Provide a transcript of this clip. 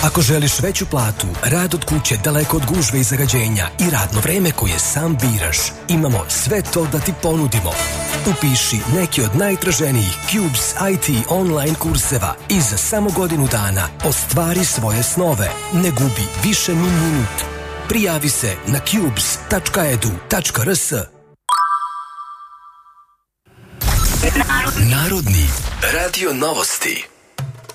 Ako želiš veću platu, rad od kuće daleko od gužve i zagađenja i radno vreme koje sam biraš, imamo sve to da ti ponudimo. Upiši neki od najtraženijih Cubes IT online kurseva i za samo godinu dana ostvari svoje snove. Ne gubi više ni minut. Prijavi se na cubes.edu.rs. Narodni radio novosti.